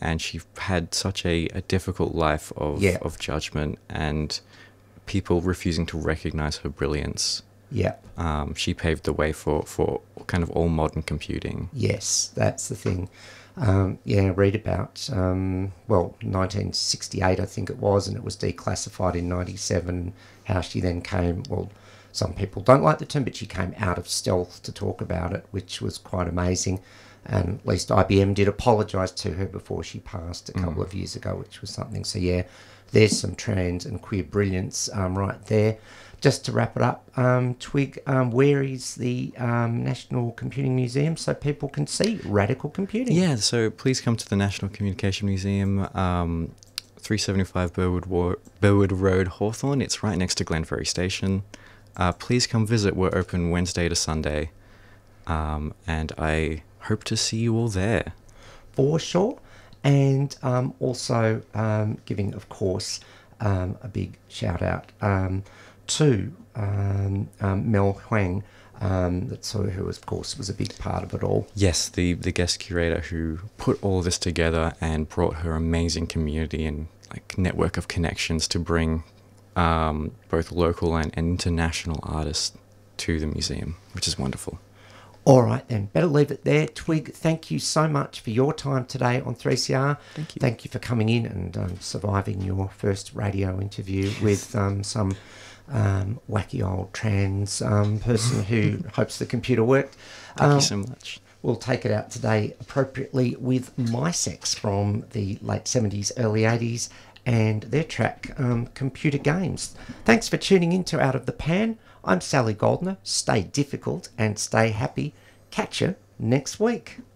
and she had such a difficult life of judgment and people refusing to recognize her brilliance. Yeah. She paved the way for kind of all modern computing. Yes, that's the thing. Read about, 1968 I think it was, and it was declassified in 97, how she then came, well, some people don't like the term, but she came out of stealth to talk about it, which was quite amazing. And at least IBM did apologise to her before she passed a couple of years ago, which was something. So, yeah, there's some trans and queer brilliance right there. Just to wrap it up, Twig, where is the National Computing Museum so people can see radical computing? Yeah, so please come to the National Communication Museum, 375 Burwood Road, Hawthorne. It's right next to Glenferrie Station. Please come visit. We're open Wednesday to Sunday, and I hope to see you all there. For sure. And also giving, of course, a big shout out to Mel Huang, who, of course, was a big part of it all. Yes, the guest curator who put all this together and brought her amazing community and network of connections to bring both local and international artists to the museum, which is wonderful. All right, then. Better leave it there. Twig, thank you so much for your time today on 3CR. Thank you. Thank you for coming in and surviving your first radio interview with some wacky old trans person who hopes the computer worked. Thank you so much. We'll take it out today appropriately with My Sex from the late 70s, early 80s, and their track, Computer Games. Thanks for tuning in to Out of the Pan. I'm Sally Goldner. Stay difficult and stay happy. Catch you next week.